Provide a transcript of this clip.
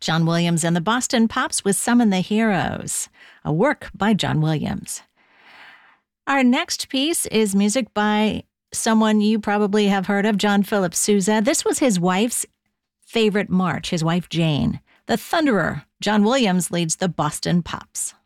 John Williams and the Boston Pops with Summon the Heroes, a work by John Williams. Our next piece is music by someone you probably have heard of, John Philip Sousa. This was his wife's favorite march, his wife Jane. The Thunderer. John Williams leads the Boston Pops.